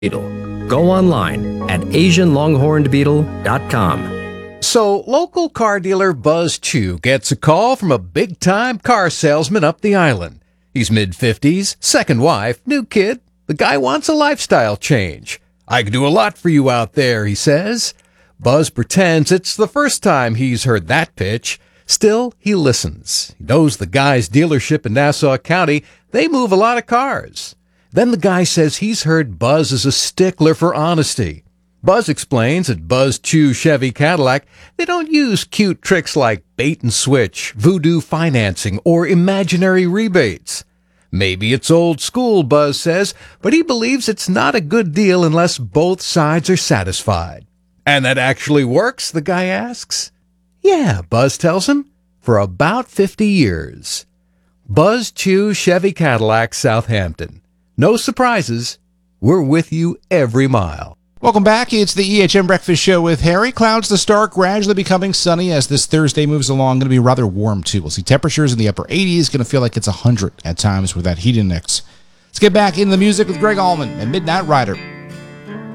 Beetle. Go online at AsianLonghornedBeetle.com. So, local car dealer Buzz Chu gets a call from a big-time car salesman up the island. He's mid-50s, second wife, new kid. The guy wants a lifestyle change. I can do a lot for you out there, he says. Buzz pretends it's the first time he's heard that pitch. Still, he listens. He knows the guy's dealership in Nassau County. They move a lot of cars. Then the guy says he's heard Buzz is a stickler for honesty. Buzz explains at Buzz Chu Chevy Cadillac, they don't use cute tricks like bait and switch, voodoo financing, or imaginary rebates. Maybe it's old school, Buzz says, but he believes it's not a good deal unless both sides are satisfied. And that actually works, the guy asks. Yeah, Buzz tells him, for about 50 years. Buzz Chu Chevy Cadillac, Southampton. No surprises. We're with you every mile. Welcome back. It's the EHM Breakfast Show with Harry. Clouds to start, gradually becoming sunny as this Thursday moves along. Going to be rather warm, too. We'll see temperatures in the upper 80s. Going to feel like it's 100 at times with that heat index. Let's get back into the music with Greg Allman and Midnight Rider.